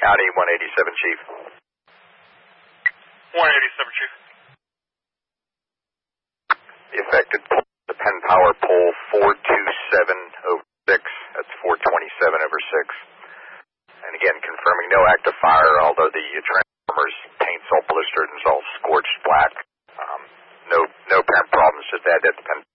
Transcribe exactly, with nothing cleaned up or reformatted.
County, one eighty-seven, Chief. one eighty-seven, Chief. The affected pole, the Penn Power pole four twenty-seven over six. That's four twenty-seven over six. And again, confirming no active fire, although the transformer's paint's all blistered and it's all scorched black. Um, no, no apparent problems, just add that to Penn